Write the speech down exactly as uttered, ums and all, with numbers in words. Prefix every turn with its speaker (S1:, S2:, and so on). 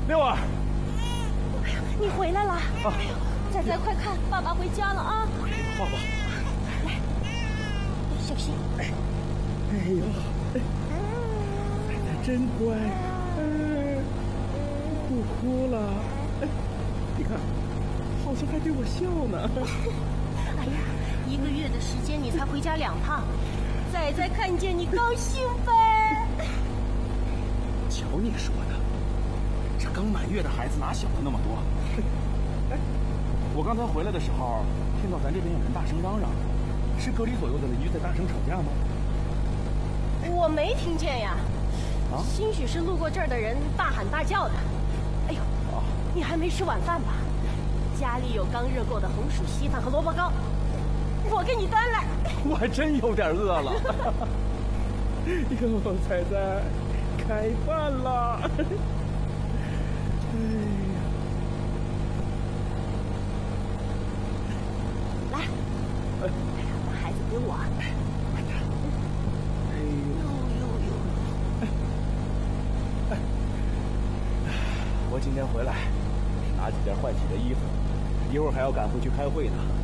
S1: 六儿，
S2: 哎呀，你回来了！
S1: 啊，
S2: 哎呦，仔仔快看，爸爸回家了啊！
S1: 抱抱。
S2: 来，小心。
S1: 哎，哎呦，仔仔真乖，哎，不哭了。哎，你看，好像还对我笑呢。
S2: 哎呀，一个月的时间你才回家两趟，仔仔看见你高兴呗。
S1: 瞧你说的，这刚满月的孩子哪晓得那么多？哎，我刚才回来的时候，听到咱这边有人大声嚷嚷，是隔离左右的邻居在大声吵架吗？
S2: 我没听见呀，
S1: 啊，
S2: 兴许是路过这儿的人大喊大叫的。哎呦，
S1: 啊，
S2: 你还没吃晚饭吧？家里有刚热过的红薯稀饭和萝卜糕，我给你端来。
S1: 我还真有点饿了。哟，仔仔，开饭了。哎呀，
S2: 来，
S1: 哎，
S2: 把孩子给我。
S1: 哎呦呦呦！哎，我今天回来，拿几件换洗的衣服，一会儿还要赶回去开会呢。